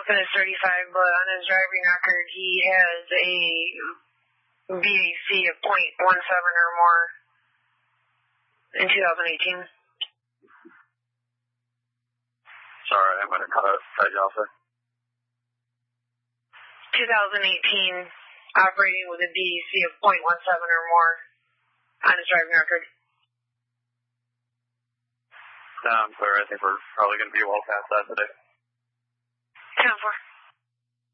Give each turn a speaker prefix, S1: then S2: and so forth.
S1: often is 35, but on his driving record, he has a BAC of .17 or more in 2018.
S2: Sorry, I'm going to cut you off there.
S1: 2018, operating with a BAC of .17 or more on his driving record.
S2: No, I'm clear. I think we're probably going to be well past that today.
S1: 10-4.